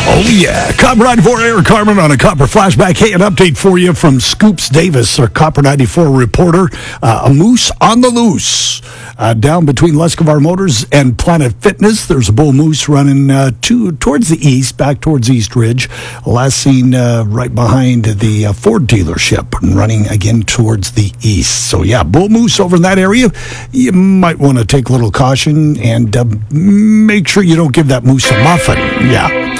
Oh, yeah. Copper 94, Eric Carmen on a Copper Flashback. Hey, an update for you from Scoops Davis, our Copper 94 reporter. A moose on the loose down between Lescavar Motors and Planet Fitness. There's a bull moose running towards the east, back towards East Ridge. Last seen right behind the Ford dealership and running again towards the east. So, yeah, bull moose over in that area. You might want to take a little caution and make sure you don't give that moose a muffin. Yeah.